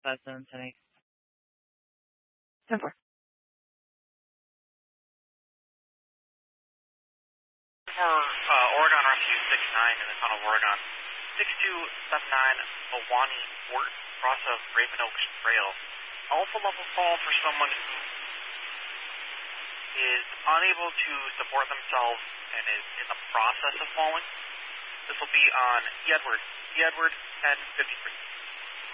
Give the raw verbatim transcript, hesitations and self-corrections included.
five seven ten eight. ten four. For uh, Oregon Rescue six nine in the town of Oregon, six two seven nine Awani Fort, cross of Raven Oaks Trail. Alpha level call for someone who is unable to support themselves and is in the process of falling. This will be on E. Edward, E. Edward ten fifty-three.